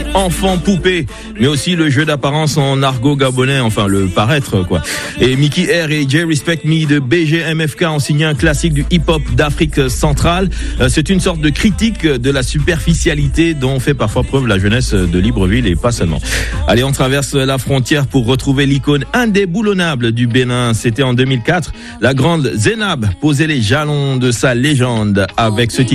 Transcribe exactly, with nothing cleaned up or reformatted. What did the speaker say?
enfant poupée, mais aussi le jeu d'apparence en argot gabonais, enfin le paraître quoi. Et Mickey R et Jay Respect Me de B G M F K ont signé un classique du hip-hop d'Afrique centrale. C'est une sorte de critique de la superficialité dont fait parfois preuve la jeunesse de Libreville et pas seulement. Allez, on traverse la frontière pour retrouver l'icône indéboulonnable du Bénin. C'était en deux mille quatre. La grande Zénab posait les jalons de sa légende avec ce titre.